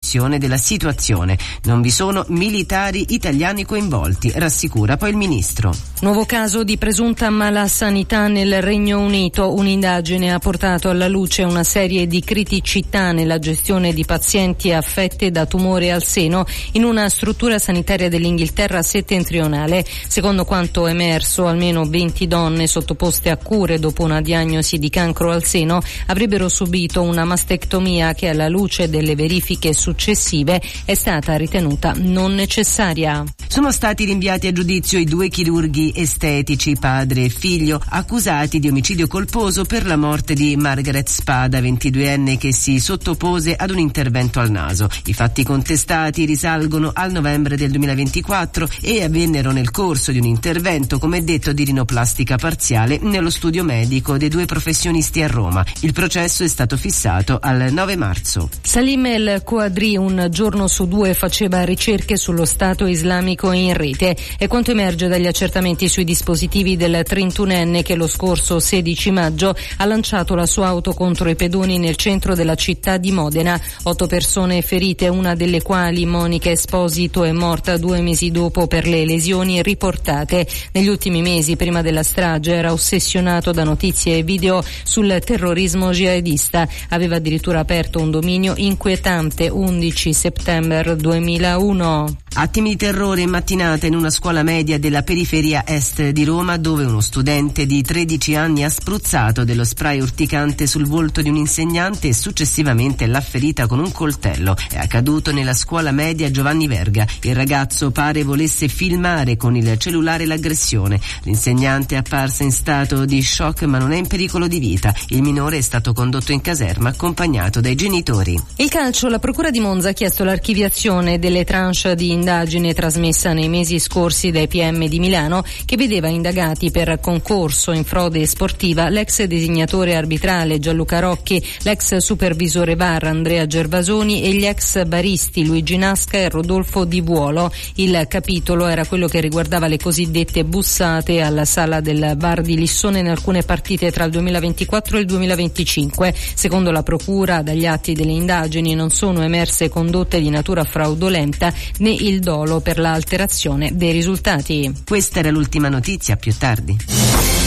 gestione della situazione. Non vi sono militari italiani coinvolti, rassicura poi il ministro. Nuovo caso di presunta malasanità nel Regno Unito. Un'indagine ha portato alla luce una serie di criticità nella gestione di pazienti affette da tumore al seno in una struttura sanitaria dell'Inghilterra settentrionale. Secondo quanto emerso, almeno 20 donne sottoposte a cure dopo una diagnosi di cancro al seno avrebbero subito una mastectomia che, alla luce delle verifiche successive, è stata ritenuta non necessaria. Sono stati rinviati a giudizio i 2 chirurghi estetici, padre e figlio, accusati di omicidio colposo per la morte di Margaret Spada, 22enne, che si sottopose ad un intervento al naso. I fatti contestati risalgono al novembre del 2024 e avvennero nel corso di un intervento, come detto, di rinoplastica parziale nello studio medico dei 2 professionisti a Roma. Il processo è stato fissato al 9 marzo. Salim El Quadri un giorno su 2 faceva ricerche sullo Stato islamico in rete. È quanto emerge dagli accertamenti sui dispositivi del 31enne che lo scorso 16 maggio ha lanciato la sua auto contro i pedoni nel centro della città di Modena. 8 persone ferite, una delle quali Monica Esposito è morta 2 mesi dopo per le lesioni riportate. Negli ultimi mesi, prima della strage, era ossessionato da notizie e video sul terrorismo jihadista. Aveva addirittura aperto un dominio inquietante. 11 settembre 2001. Attimi di terrore in mattinata in una scuola media della periferia est di Roma, dove uno studente di 13 anni ha spruzzato dello spray urticante sul volto di un insegnante e successivamente l'ha ferita con un coltello. È accaduto nella scuola media Giovanni Verga. Il ragazzo pare volesse filmare con il cellulare l'aggressione. L'insegnante è apparsa in stato di shock, ma non è in pericolo di vita. Il minore è stato condotto in caserma accompagnato dai genitori. Il calcio, la procura di Monza ha chiesto l'archiviazione delle tranche di indagine trasmessa nei mesi scorsi dai PM di Milano, che vedeva indagati per concorso in frode sportiva l'ex designatore arbitrale Gianluca Rocchi, l'ex supervisore VAR Andrea Gervasoni e gli ex baristi Luigi Nasca e Rodolfo Di Vuolo. Il capitolo era quello che riguardava le cosiddette bussate alla sala del VAR di Lissone in alcune partite tra il 2024 e il 2025. Secondo la procura, dagli atti delle indagini non sono emerse condotte di natura fraudolenta né il dolo per l'alterazione dei risultati. Questa era l'ultima notizia, più tardi.